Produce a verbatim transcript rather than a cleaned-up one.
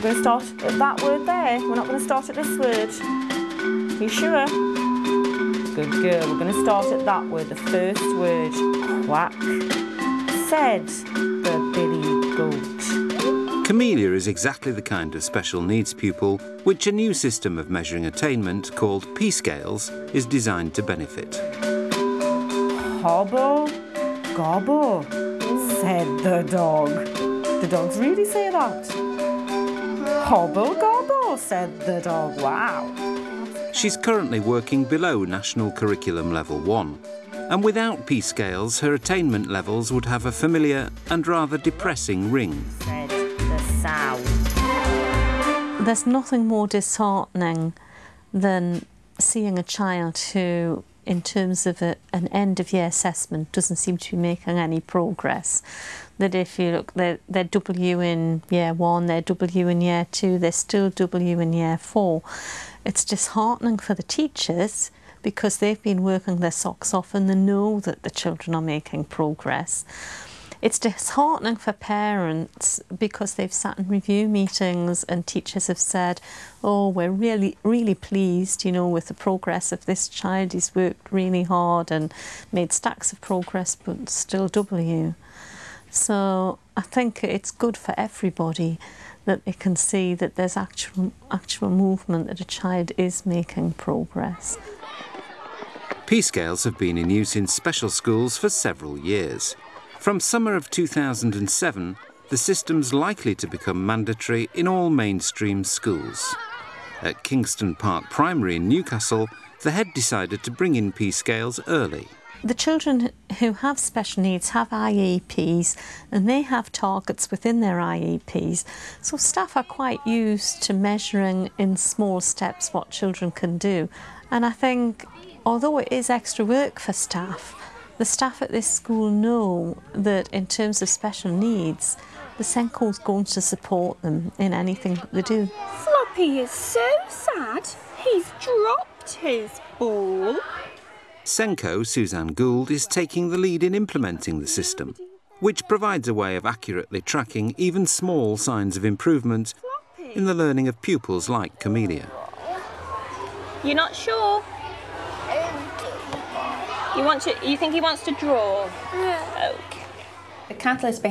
We're going to start at that word there. We're not going to start at this word. Are you sure? Good girl. We're going to start at that word, the first word. Quack. Said the billy goat. Camellia is exactly the kind of special needs pupil which a new system of measuring attainment called P-Scales is designed to benefit. Hobble, gobble, said the dog. The dogs really say that. Hobble, gobble, said the dog. Wow. She's currently working below National Curriculum Level one, and without P-Scales, her attainment levels would have a familiar and rather depressing ring. Said the sow. There's nothing more disheartening than seeing a child who, in terms of a, an end-of-year assessment, doesn't seem to be making any progress. That if you look, they're, they're W in year one, they're W in year two, they're still W in year four. It's disheartening for the teachers because they've been working their socks off and they know that the children are making progress. It's disheartening for parents because they've sat in review meetings and teachers have said, oh, we're really, really pleased, you know, with the progress of this child. He's worked really hard and made stacks of progress, but still W. So I think it's good for everybody that they can see that there's actual, actual movement, that a child is making progress. P-Scales have been in use in special schools for several years. From summer of two thousand seven, the system's likely to become mandatory in all mainstream schools. At Kingston Park Primary in Newcastle, the head decided to bring in P-Scales early. The children who have special needs have I E Ps and they have targets within their I E Ps. So staff are quite used to measuring in small steps what children can do. And I think, although it is extra work for staff, the staff at this school know that in terms of special needs, the SENCO is going to support them in anything they do. Floppy is so sad. He's dropped his ball. SENCO, Suzanne Gould, is taking the lead in implementing the system, which provides a way of accurately tracking even small signs of improvement in the learning of pupils like Camellia. You're not sure? You want to? You think he wants to draw? Yeah. Okay. The catalyst behind